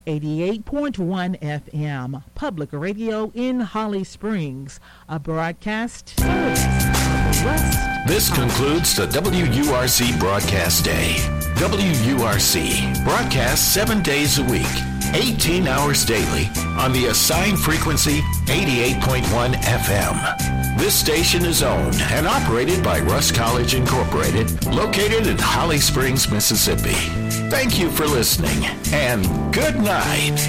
88.1 FM, Public Radio in Holly Springs, a broadcast service of the West. This concludes the WURC broadcast day. WURC broadcasts 7 days a week, 18 hours daily on the assigned frequency 88.1 FM. This station is owned and operated by Russ College Incorporated, located in Holly Springs, Mississippi. Thank you for listening, and good night.